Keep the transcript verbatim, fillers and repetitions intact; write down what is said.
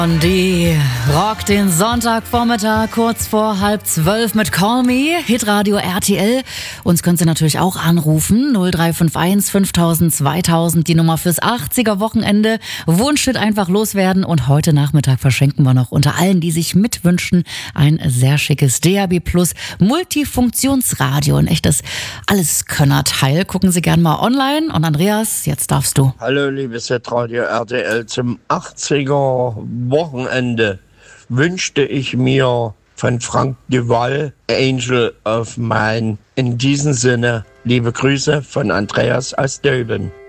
Und die rockt den Sonntagvormittag kurz vor halb zwölf mit Call Me, Hitradio R T L. Uns könnt ihr natürlich auch anrufen, null drei fünf eins fünftausend zweitausend, die Nummer fürs achtziger-Wochenende. Wunschhit einfach loswerden und heute Nachmittag verschenken wir noch unter allen, die sich mitwünschen, ein sehr schickes D A B Plus Multifunktionsradio. Ein echtes Alleskönner-Teil. Gucken Sie gerne mal online. Und Andreas, jetzt darfst du. Hallo, liebes Hitradio R T L. Zum achtziger-Wochenende wünschte ich mir von Frank Duval Angel of Mine. In diesem Sinne, liebe Grüße von Andreas aus Döben.